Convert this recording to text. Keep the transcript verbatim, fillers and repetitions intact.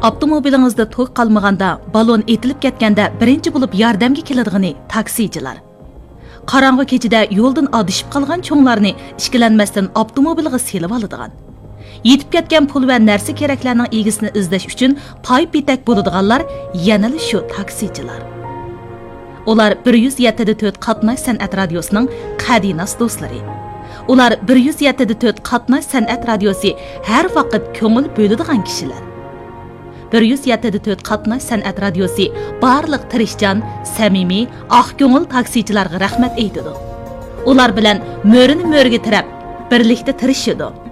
Avtomobilingizda to'q qalmaganda, balon etilib ketganda birinchi bo'lib yordamga keladigan taksichilar. Qarang'i kechida yo'ldan adishib qolgan cho'nglarni ishkilanmasdan avtomobilga selib oladigan. Yetib ketgan pul va narsa keraklarning egisini izlash uchun pay bitak bo'ladiganlar yana shu taksichilar. Ular bir yuz yetti nuqta to'rt qatnash san'at radiosining qadinas do'stlari. Ular bir yuz yetti nuqta to'rt qatnash san'at radiosi har vaqt ko'ngil bo'ladigan kishilar. bir yuz yetti nuqta to'rt qatnash san'at radiosi barliq tirishchan, samimiy, oq ko'ngil taksichilarga rahmat aytadi. Ular bilan mo'rini mo'rga tirab, birlikda tirishadi.